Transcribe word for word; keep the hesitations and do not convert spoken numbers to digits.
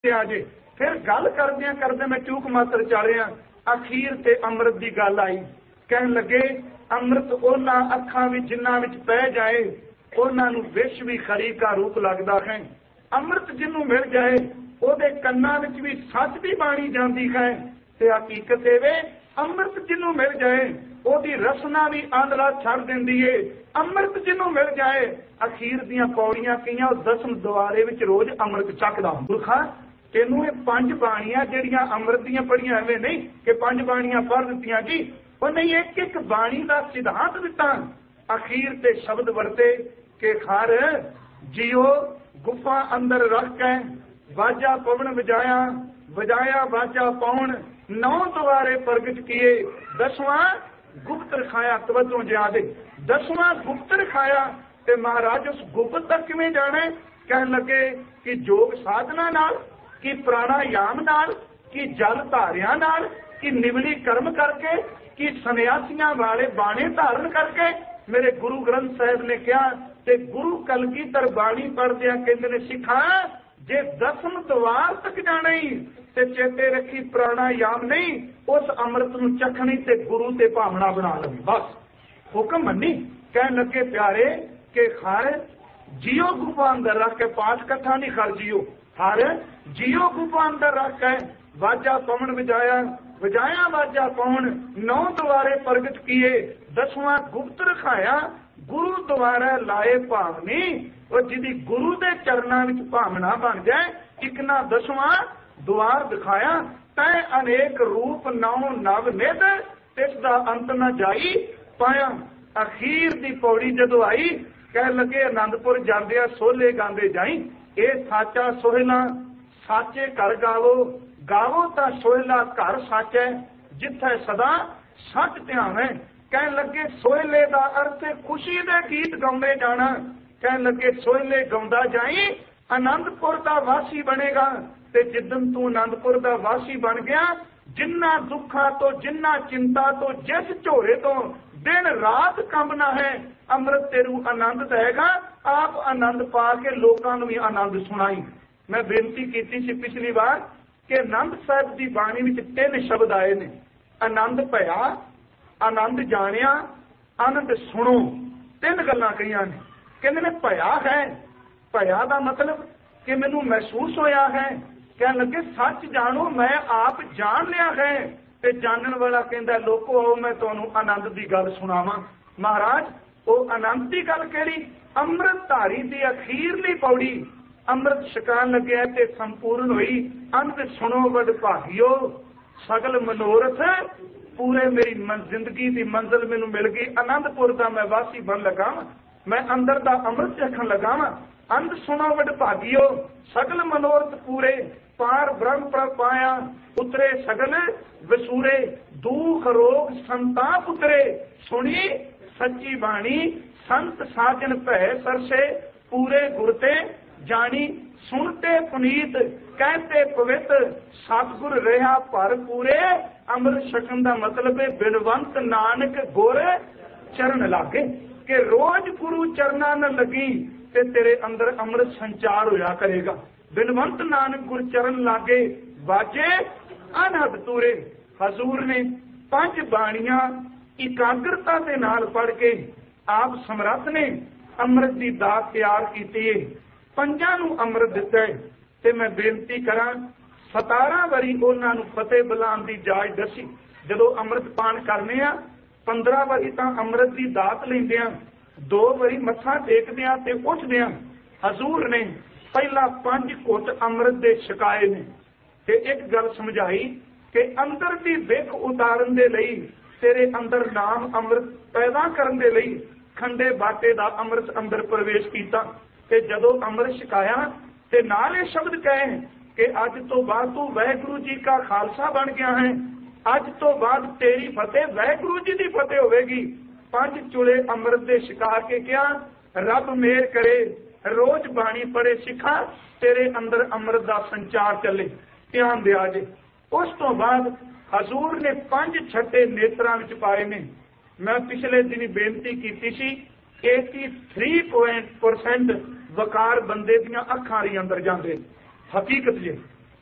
जे फिर गल करदे करदे मैं चूक मात्र चालिया अखीर ते अमृत की गल आई। कह लगे अमृत उन्हां अखां विच जिन्हां विच पै जाए उन्हां नूं विष भी खरी का रूप लगदा है। अमृत जिन्हों मिल जाए उहदे कन्नां विच भी सच भी बाणी जांदी है ते हकीकत वे अमृत जिन्हों मिल जाए उहदी रसना भी आंदला छड़ दिंदी है। अमृत जिन्हों मिल जाए अखीर दियां पौड़ियां कईयां दसम दुआरे विच रोज अमृत चकदा दुखा तेनू ये पंज बाणियां जिहड़ियां अमृत दियां पढ़ियां एवें नहीं कि पंज बाणियां पढ़ दित्तियां जी वो नहीं एक एक बाणी का सिद्धांत दिता। अखीर ते शब्द वरते के खार जियो गुफा अंदर रख के वाजा पवन बजाया बजाया वाजा पवन नौ द्वारे प्रगट किए दसवां गुप्त रखाया। तवज्जो ज्यादा दसवां गुप्त रखाया ते महाराज उस गुप्त तक किवें जाने। कह लगे कि योग साधना नाल कि प्राणायाम नाल कि जल धारिया नाल कि निवली कर्म करके कि सन्यासियां वाले बाणे धारण करके। मेरे गुरु ग्रंथ साहिब ने कहा ते गुरु कलगीधर बाणी पढ़दिया कहंदे ने सिखा जे दसम द्वार तक जाना ही ते चेते रखी प्राणायाम नहीं उस अमृत नूं चखणी ते गुरु ते भावना बना लवी बस हुक्म मनी। कह लगे प्यारे के हर जियो गुफा अंदर रख के पाठ कथा नहीं कर जियो हर जियो गुफा अंदर रख के वाजा पवन बजाया बजाया वाजा पवन नौ द्वारे प्रगट किए दसवां गुप्त रखाया गुरु द्वारा लाए भावनी और जिदी गुरु दे चरणा विच भावना बन जाए एक ना दसवां द्वार दिखाया तै अनेक रूप नौ नव निध तिसदा अंत न जाई पाया। अखीर दी पौड़ी जदों आई कह लगे आनंदपुर जांदे सोले गांदे जाई ये साचा सोहला साचे घर गावो गावो ता सोहला घर सच है जिथे सदा सच ध्यान है। कह लगे सोहले का अर्थ खुशी दे गीत गाउंदे जाना। कह लगे सोहले गाउंदा जाई आनंदपुर का वासी बनेगा ते जिदन तू आनंदपुर का वासी बन गया जिन्ना दुखा तो जिन्ना चिंता तो जिस झोरे तो दिन रात कंबना है अमृत तेरू आनंद देगा आप आनंद पा के लोगों को भी आनंद सुनाई। मैं बेनती की सी पिछली बार कि आनंद साहब की बाणी में तीन शब्द आए ने आनंद भया आनंद जानिया आनंद सुनो तीन गल्लां कहियां ने। कहंदे ने भया है भया का मतलब कि मैनू महसूस होया है। कह लगे सच जानो मैं आप जान लिया है ते जानन वाला कहंदा लोको आओ मैं तुहानू आनंद की गल सुनावां। महाराज वो आनंद की गल केड़ी अमृत धारी की अखीरली पौड़ी अमृत छकान लगे ते संपूर्ण हुई अंत सुनो वड भागियो सगल मनोरथ पूरे मेरी जिंदगी की मंजिल मैनू मिल गई आनंदपुर का मैं वासी बन लगा मैं अंदर का अमृत चखन लगा वा अंत सुनो वड भागियो सगल मनोरथ पूरे पार ब्रह्म पर पाया उतरे सगल वसूरे दुख रोग संताप उतरे सुनी सच्ची बाणी संत साजन भै सरसे पूरे गुरते जानी सुनते पुनीत कहते पवित्र सतगुर रहा पर पूरे। अमृत छकन का मतलब है बिनवंत नानक गुर चरण लागे कि रोज गुरु चरणा न लगी ते तेरे अंदर अमृत संचार होया करेगा। बिनवंत नानक गुर चरण लागे वाजे अनहद तूरे। हजूर ने पांच बाणियां एकाग्रता के नाल पढ़ के आप समर्थ ने अमृत की दात तैयार की है पंजां नूं अमृत दिता है ते मैं बेनती करा सतारा वारी उन्हां नूं फतेह बुलाउण दी जाच दसी जदों अमृत पान करने आ पंद्रह वारी तां अमृत की दात लैंदे आ दो वारी मत्था टेकदे आ ते उठदे आ। हजूर ने पहला पंज घुट अमृत दे छकाए ने ते एक गल समझाई कि अंदर की विख उतारन दे लई तेरे अंदर नाम अमृत पैदा करन दे लई खंडे बाटे दा अमृत अंदर प्रवेश कीता ते जदों अमृत छकाया ते नाल ये शब्द कहे कि अज तो बाद तू वाहिगुरु जी का खालसा बन गया है अज तो बाद तेरी फतेह वाहिगुरु जी की फतेह होगी। पंज चुले अमृत दे छका के क्या रब मेहर करे रोज बाणी पढ़े सिखा तेरे अंदर अमृत का संचार चले ध्यान दिया जे। उस तो बाद हजूर ने पंज छठे नेत्रा विच पाए ने। मैं पिछले दिन बेनती की सी तिरासी परसेंट वकार बंदे दियां अखां दे अंदर जांदे हकीकत जे